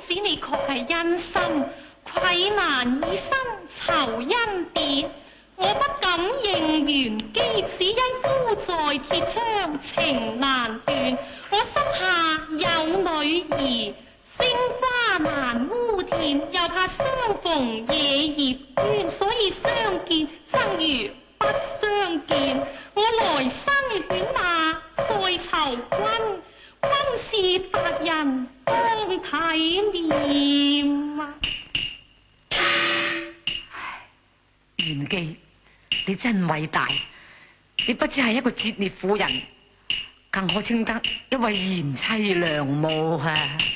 子你確係恩心，愧難以身酬恩典。我不敢應緣，既只因夫在鐵窗情難斷。我心下有女兒，星花難污填，又怕相逢夜葉冤，所以相見爭如不相見。我來生犬馬再酬君，君是達人當體念啊！ 元記，你真偉大！你不只係一個節烈婦人，更可稱得一位賢妻良母啊！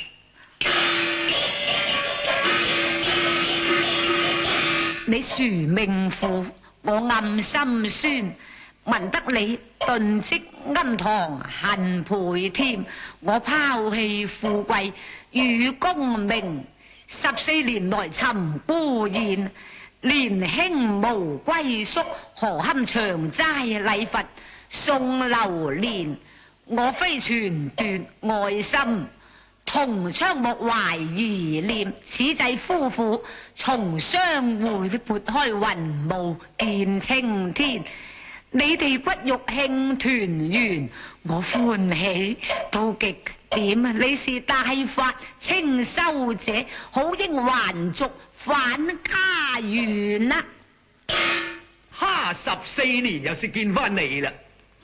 你殊命婦，我暗心酸。聞得你遁跡庵堂恨倍添，我拋棄富貴與功名，14年來尋孤燕。年輕無歸宿，何堪長齋禮佛送流年？我非全斷愛心，同窗莫懷疑念。此際夫婦重相會，撥開雲霧見青天。你哋骨肉慶團圓，我歡喜到極點。你是大法清修者，好應還俗返家園啊！ 哈！14年又是見翻你啦，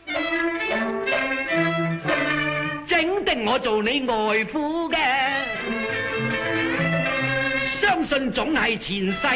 整定我做你外父嘅，相信總係前世。